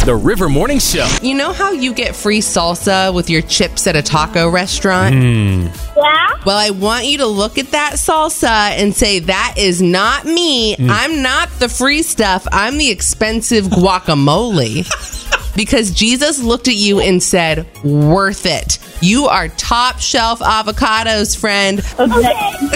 The River Morning Show. You know how you get free salsa with your chips at a taco restaurant? Yeah? Well, I want you to look at that salsa and say, that is not me. I'm not the free stuff. I'm the expensive guacamole. Because Jesus looked at you and said, worth it. You are top shelf avocados, friend. Okay.